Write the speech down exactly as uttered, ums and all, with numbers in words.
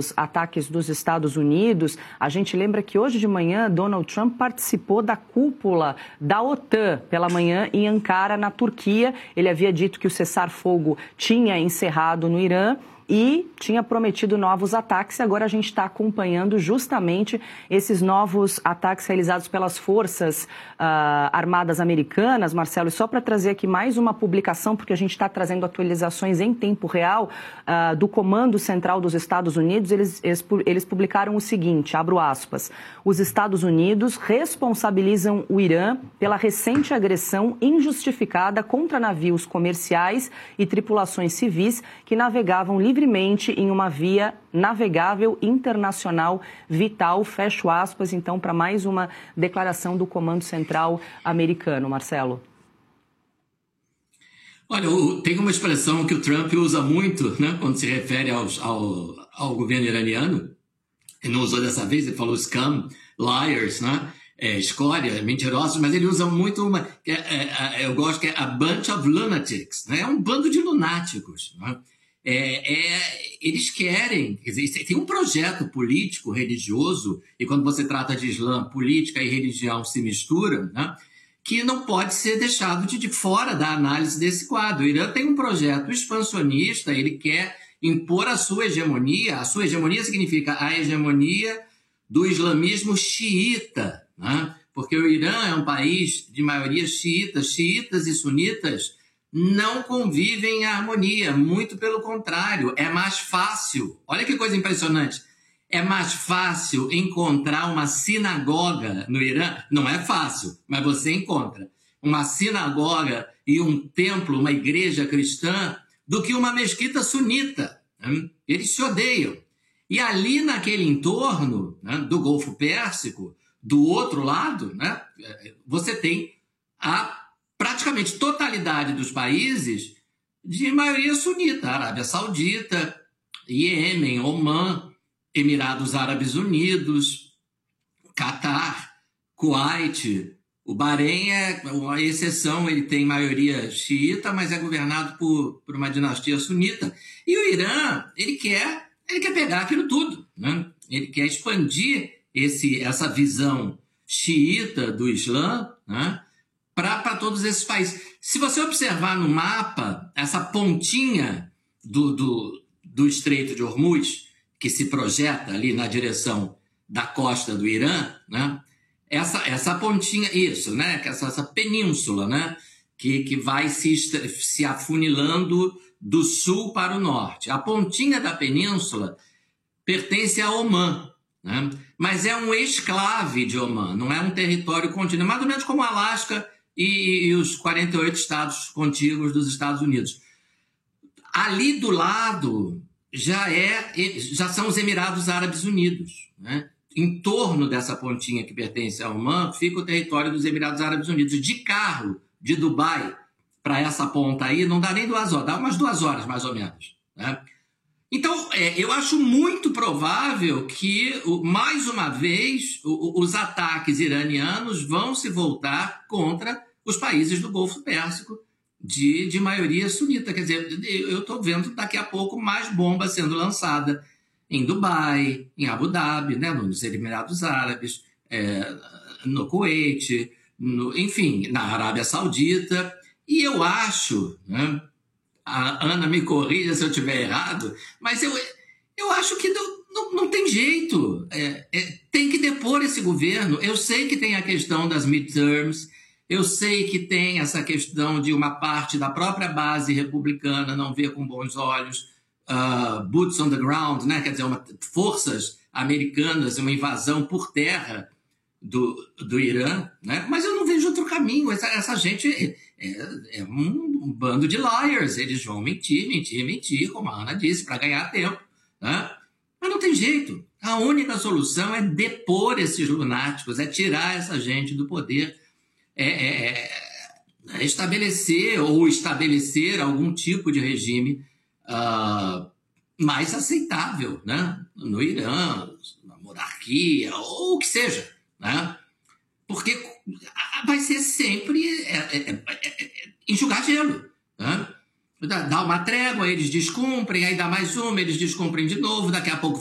novos ataques dos Estados Unidos. A gente lembra que hoje de manhã Donald Trump participou da cúpula da OTAN pela manhã em Ankara, na Turquia. Ele havia dito que o cessar-fogo tinha encerrado no Irã e tinha prometido novos ataques. Agora a gente está acompanhando justamente esses novos ataques realizados pelas forças uh, armadas americanas, Marcelo. E só para trazer aqui mais uma publicação, porque a gente está trazendo atualizações em tempo real uh, do Comando Central dos Estados Unidos, eles, eles, eles publicaram o seguinte, abro aspas, os Estados Unidos responsabilizam o Irã pela recente agressão injustificada contra navios comerciais e tripulações civis que navegavam livremente em uma via navegável internacional vital, fecho aspas, então, para mais uma declaração do Comando Central americano. Marcelo. Olha, tem uma expressão que o Trump usa muito, né, quando se refere aos, ao, ao governo iraniano. Ele não usou dessa vez, ele falou scum, liars, né? É, escória, mentirosos, mas ele usa muito uma, é, é, eu gosto que é a bunch of lunatics, né? É um bando de lunáticos, né? É, é, eles querem, quer dizer, tem um projeto político, religioso, e quando você trata de Islã, política e religião se misturam, né, que não pode ser deixado de, de fora da análise desse quadro. O Irã tem um projeto expansionista, ele quer impor a sua hegemonia, a sua hegemonia significa a hegemonia do islamismo xiita, né, porque o Irã é um país de maioria xiita, xiitas e sunitas não convivem em harmonia, muito pelo contrário, é mais fácil, olha que coisa impressionante, é mais fácil encontrar uma sinagoga no Irã, não é fácil, mas você encontra uma sinagoga e um templo, uma igreja cristã, do que uma mesquita sunita, né? Eles se odeiam, e ali naquele entorno, né, do Golfo Pérsico, do outro lado, né, você tem a praticamente totalidade dos países de maioria sunita, Arábia Saudita, Iêmen, Omã, Emirados Árabes Unidos, Catar, Kuwait, o Bahrein é uma exceção, ele tem maioria xiita, mas é governado por, por uma dinastia sunita. E o Irã, ele quer, ele quer pegar aquilo tudo, né? Ele quer expandir esse, essa visão xiita do Islã, né, para todos esses países. Se você observar no mapa, essa pontinha do, do, do Estreito de Hormuz, que se projeta ali na direção da costa do Irã, né? essa, essa pontinha, isso, né? essa, essa península, né? que, que vai se, se afunilando do sul para o norte. A pontinha da península pertence a Omã, né? Mas é um exclave de Omã, não é um território contínuo, mais ou menos como o Alasca e, e os quarenta e oito estados contíguos dos Estados Unidos. Ali do lado já, é, já são os Emirados Árabes Unidos, né? Em torno dessa pontinha que pertence a Omã fica o território dos Emirados Árabes Unidos. De carro, de Dubai para essa ponta aí, não dá nem duas horas, dá umas duas horas mais ou menos, né? Então, é, eu acho muito provável que, mais uma vez, o, os ataques iranianos vão se voltar contra os países do Golfo Pérsico de, de maioria sunita. Quer dizer, eu estou vendo daqui a pouco mais bomba sendo lançada em Dubai, em Abu Dhabi, né, nos Emirados Árabes, é, no Kuwait, no, enfim, na Arábia Saudita. E eu acho, né, a Ana me corrija se eu estiver errado, mas eu, eu acho que não, não, não tem jeito. É, é, tem que depor esse governo. Eu sei que tem a questão das midterms, eu sei que tem essa questão de uma parte da própria base republicana não ver com bons olhos uh, boots on the ground, né? Quer dizer, uma, forças americanas, uma invasão por terra do, do Irã, né? Mas eu não vejo outro caminho. Essa, essa gente é, é, é um, um bando de liars. Eles vão mentir, mentir, mentir, como a Ana disse, para ganhar tempo, né? Mas não tem jeito. A única solução é depor esses lunáticos, é tirar essa gente do poder, é, é, é estabelecer ou estabelecer algum tipo de regime uh, mais aceitável, né? No Irã, na monarquia, ou o que seja, né? Porque vai ser sempre é, é, é, é, enxugar gelo, né? Dá uma trégua, eles descumprem, aí dá mais uma, eles descumprem de novo, daqui a pouco